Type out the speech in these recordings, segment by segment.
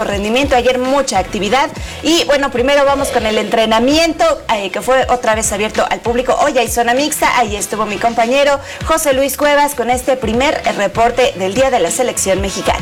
rendimiento. Ayer mucha actividad y bueno, primero vamos con el entrenamiento que fue otra vez abierto al público. Hoy hay zona mixta, ahí estuvo mi compañero José Luis Cuevas con este primer reporte del día de la selección mexicana.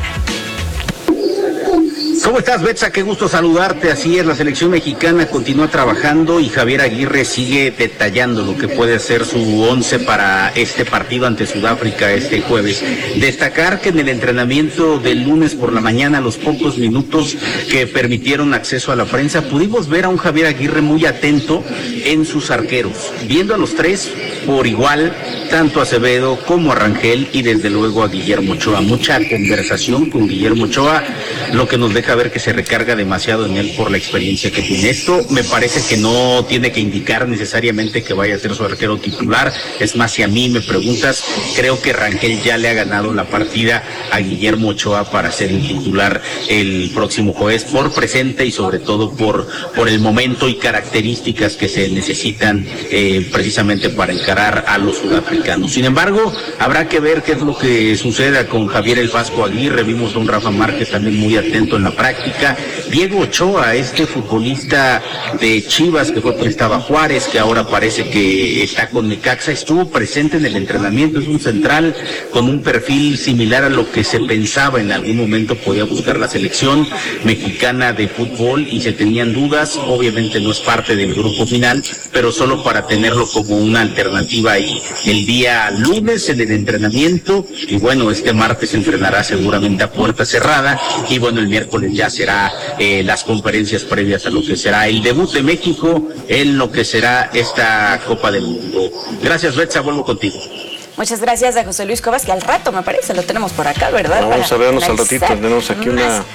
¿Cómo estás, Betsa? Qué gusto saludarte. Así es, la selección mexicana continúa trabajando y Javier Aguirre sigue detallando lo que puede ser su once para este partido ante Sudáfrica este jueves. Destacar que en el entrenamiento del lunes por la mañana, los pocos minutos que permitieron acceso a la prensa, pudimos ver a un Javier Aguirre muy atento en sus arqueros, viendo a los tres por igual, tanto a Acevedo como a Rangel y desde luego a Guillermo Ochoa. Mucha conversación con Guillermo Ochoa, lo que nos deja ver que se recarga demasiado en él por la experiencia que tiene. Esto me parece que no tiene que indicar necesariamente que vaya a ser su arquero titular. Es más, si a mí me preguntas, creo que Rangel ya le ha ganado la partida a Guillermo Ochoa para ser el titular el próximo jueves, por presente y sobre todo por el momento y características que se necesitan precisamente para encarar a los sudafricanos. Sin embargo, habrá que ver qué es lo que suceda con Javier el Vasco Aguirre. Vimos a un Rafa Márquez también muy atento en la práctica. Diego Ochoa, este futbolista de Chivas que fue prestado a Juárez, que ahora parece que está con Necaxa, estuvo presente en el entrenamiento. Es un central con un perfil similar a lo que se pensaba en algún momento podía buscar la selección mexicana de fútbol y se tenían dudas. Obviamente no es parte del grupo final, pero solo para tenerlo como una alternativa ahí. El día lunes en el entrenamiento y bueno, este martes entrenará seguramente a puerta cerrada y bueno, el miércoles ya será las conferencias previas a lo que será el debut de México en lo que será esta Copa del Mundo. Gracias, Betsa, vuelvo contigo. Muchas gracias a José Luis Cuevas, que al rato me parece lo tenemos por acá, ¿verdad? Vamos a vernos al ratito, tenemos aquí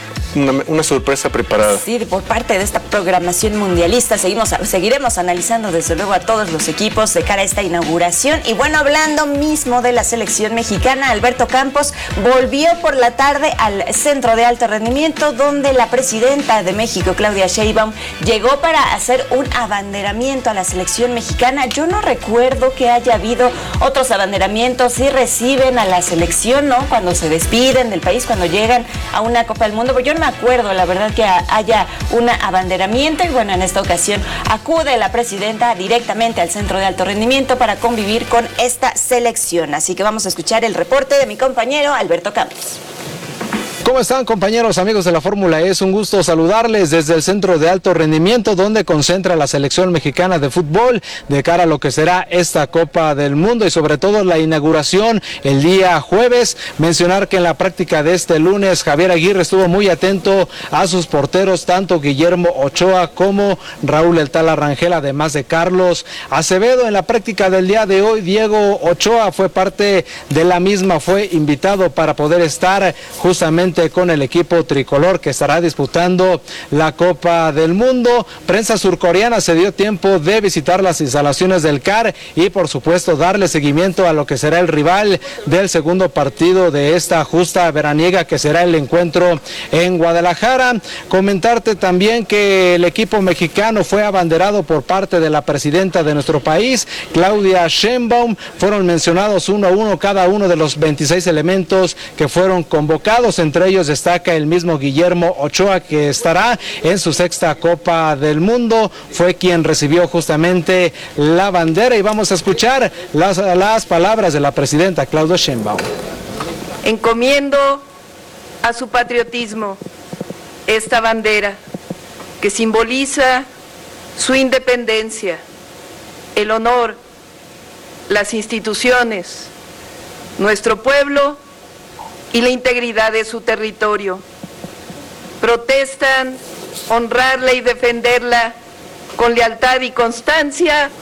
una sorpresa preparada. Sí, por parte de esta programación mundialista seguiremos analizando desde luego a todos los equipos de cara a esta inauguración. Y bueno, hablando mismo de la selección mexicana, Alberto Campos volvió por la tarde al Centro de Alto Rendimiento, donde la presidenta de México, Claudia Sheinbaum, llegó para hacer un abanderamiento a la selección mexicana. Yo no recuerdo que haya habido otros abanderamientos. Sí reciben a la selección, ¿no? Cuando se despiden del país, cuando llegan a una Copa del Mundo, pero yo no me acuerdo, la verdad, que haya un abanderamiento. Y bueno, en esta ocasión acude la presidenta directamente al Centro de Alto Rendimiento para convivir con esta selección. Así que vamos a escuchar el reporte de mi compañero Alberto Campos. ¿Cómo están, compañeros, amigos de la Fórmula E? Es un gusto saludarles desde el Centro de Alto Rendimiento, donde concentra la selección mexicana de fútbol de cara a lo que será esta Copa del Mundo y sobre todo la inauguración el día jueves. Mencionar que en la práctica de este lunes Javier Aguirre estuvo muy atento a sus porteros, tanto Guillermo Ochoa como Raúl El Tala Rangel, además de Carlos Acevedo. En la práctica del día de hoy, Diego Ochoa fue parte de la misma, fue invitado para poder estar justamente con el equipo tricolor que estará disputando la Copa del Mundo. Prensa surcoreana se dio tiempo de visitar las instalaciones del CAR y por supuesto darle seguimiento a lo que será el rival del segundo partido de esta justa veraniega, que será el encuentro en Guadalajara. Comentarte también que el equipo mexicano fue abanderado por parte de la presidenta de nuestro país, Claudia Sheinbaum. Fueron mencionados uno a uno cada uno de los 26 elementos que fueron convocados. Entre ellos destaca el mismo Guillermo Ochoa, que estará en su sexta Copa del Mundo. Fue quien recibió justamente la bandera y vamos a escuchar las palabras de la presidenta Claudia Sheinbaum. Encomiendo a su patriotismo esta bandera que simboliza su independencia, el honor, las instituciones, nuestro pueblo y la integridad de su territorio. Protestan honrarla y defenderla con lealtad y constancia.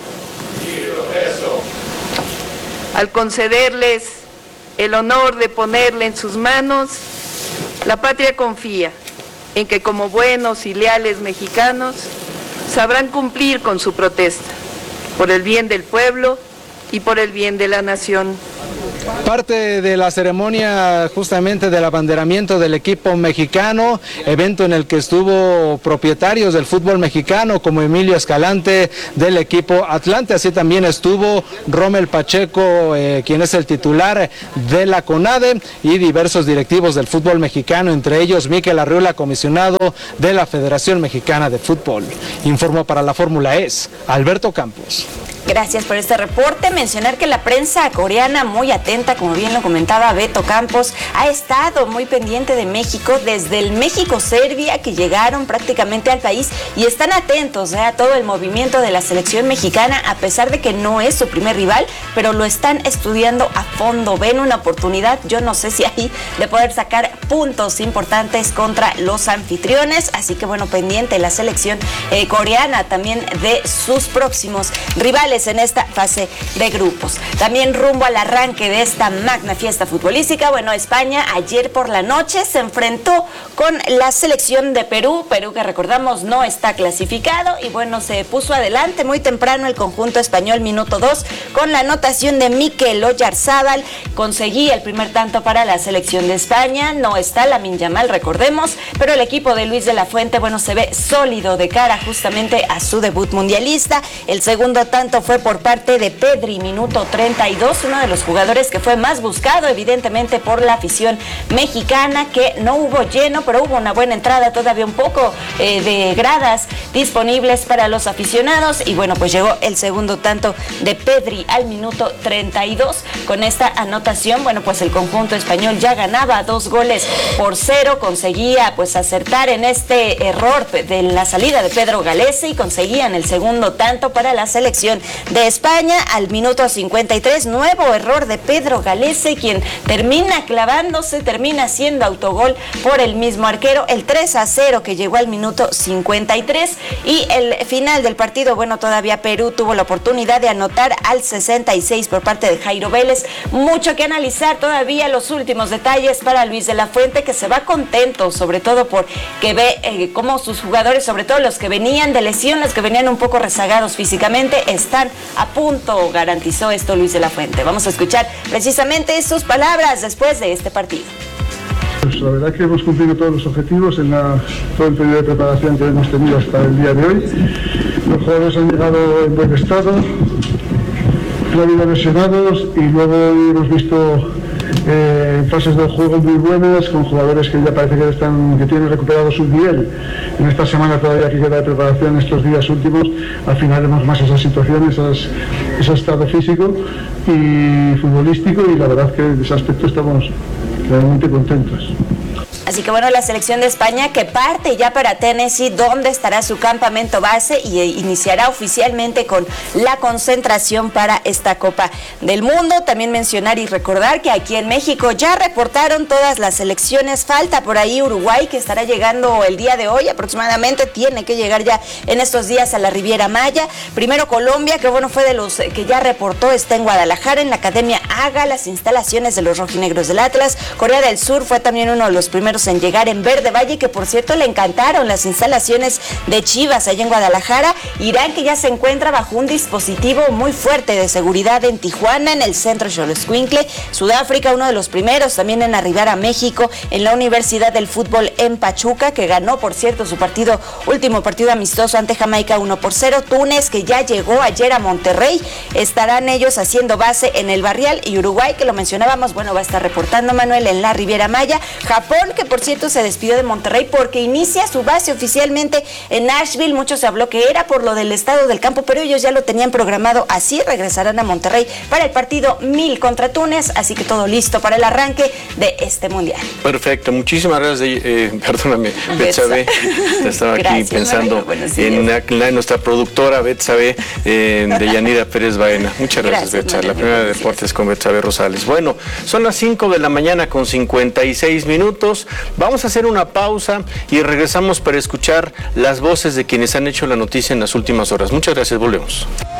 Al concederles el honor de ponerla en sus manos, la patria confía en que como buenos y leales mexicanos sabrán cumplir con su protesta por el bien del pueblo y por el bien de la nación. Parte de la ceremonia justamente del abanderamiento del equipo mexicano, evento en el que estuvo propietarios del fútbol mexicano como Emilio Escalante del equipo Atlante, así también estuvo Rommel Pacheco, quien es el titular de la CONADE, y diversos directivos del fútbol mexicano, entre ellos Mikel Arriola, comisionado de la Federación Mexicana de Fútbol. Informó para la Fórmula ES, Alberto Campos. Gracias por este reporte. Mencionar que la prensa coreana, muy atenta, como bien lo comentaba Beto Campos, ha estado muy pendiente de México desde el México-Serbia, que llegaron prácticamente al país, y están atentos a todo el movimiento de la selección mexicana, a pesar de que no es su primer rival, pero lo están estudiando a fondo. Ven una oportunidad, yo no sé si hay, de poder sacar puntos importantes contra los anfitriones, así que bueno, pendiente la selección coreana también de sus próximos rivales en esta fase de grupos. También rumbo al arranque de esta magna fiesta futbolística, bueno, España ayer por la noche se enfrentó con la selección de Perú que recordamos no está clasificado, y bueno, se puso adelante muy temprano el conjunto español, minuto 2, con la anotación de Mikel Oyarzábal, conseguía el primer tanto para la selección de España. No está Lamine Yamal, recordemos, pero el equipo de Luis de la Fuente, bueno, se ve sólido de cara justamente a su debut mundialista. El segundo tanto fue por parte de Pedri, minuto 32, uno de los jugadores que fue más buscado evidentemente por la afición mexicana, que no hubo lleno, pero hubo una buena entrada, todavía un poco de gradas disponibles para los aficionados, y bueno, pues llegó el segundo tanto de Pedri al minuto 32. Con esta anotación, bueno, pues el conjunto español ya ganaba 2-0, conseguía pues acertar en este error de la salida de Pedro Galese, y conseguían el segundo tanto para la selección de España al minuto 53, nuevo error de Pedro Galese, quien termina clavándose, termina haciendo autogol por el mismo arquero, el 3-0 que llegó al minuto 53, y el final del partido, bueno, todavía Perú tuvo la oportunidad de anotar al 66 por parte de Jairo Vélez. Mucho que analizar todavía, los últimos detalles para Luis de la Fuente, que se va contento, sobre todo porque ve cómo sus jugadores, sobre todo los que venían de lesión, los que venían un poco rezagados físicamente, están a punto, garantizó esto Luis de la Fuente. Vamos a escuchar precisamente sus palabras después de este partido. Pues la verdad que hemos cumplido todos los objetivos en todo el periodo de preparación que hemos tenido hasta el día de hoy. Los jugadores han llegado en buen estado, no ha habido lesionados, y luego hemos visto fases del juego muy buenas, con jugadores que ya parece que tienen recuperado su nivel. En esta semana todavía que queda de preparación, estos días últimos, al final vemos más esas situaciones, ese estado físico y futbolístico, y la verdad que en ese aspecto estamos realmente contentos. Así que bueno, la selección de España que parte ya para Tennessee, donde estará su campamento base, y iniciará oficialmente con la concentración para esta Copa del Mundo. También mencionar y recordar que aquí en México ya reportaron todas las selecciones. Falta por ahí Uruguay, que estará llegando el día de hoy aproximadamente, tiene que llegar ya en estos días a la Riviera Maya. Primero Colombia, que bueno, fue de los que ya reportó, está en Guadalajara, en la Academia Haga, las instalaciones de los rojinegros del Atlas. Corea del Sur fue también uno de los primeros en llegar en Verde Valle, que por cierto le encantaron las instalaciones de Chivas allá en Guadalajara. Irán, que ya se encuentra bajo un dispositivo muy fuerte de seguridad en Tijuana, en el centro Xoloitzcuintle. Sudáfrica, uno de los primeros también en arribar a México, en la Universidad del Fútbol en Pachuca, que ganó por cierto su último partido amistoso ante Jamaica 1-0. Túnez, que ya llegó ayer a Monterrey, estarán ellos haciendo base en el Barrial. Y Uruguay, que lo mencionábamos, bueno, va a estar reportando, Manuel, en la Riviera Maya. Japón, que por cierto se despidió de Monterrey porque inicia su base oficialmente en Nashville. Mucho se habló que era por lo del estado del campo, pero ellos ya lo tenían programado así. Regresarán a Monterrey para el partido 1000 contra Túnez, así que todo listo para el arranque de este mundial. Perfecto, muchísimas gracias. Perdóname, Betsabe, estaba aquí gracias, pensando en nuestra productora Betsabe, de Yanira Pérez Baena. Muchas gracias, Betsabe. La primera de deportes con Betsabe Rosales. Bueno, son las 5 de la mañana con 56 minutos. Vamos a hacer una pausa y regresamos para escuchar las voces de quienes han hecho la noticia en las últimas horas. Muchas gracias, volvemos.